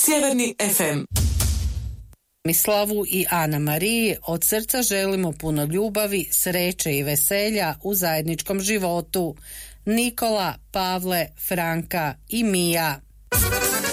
Sjeverni FM. Mislavu i Ana Mariji od srca želimo puno ljubavi, sreće i veselja u zajedničkom životu. Nikola, Pavle, Franka i Mija.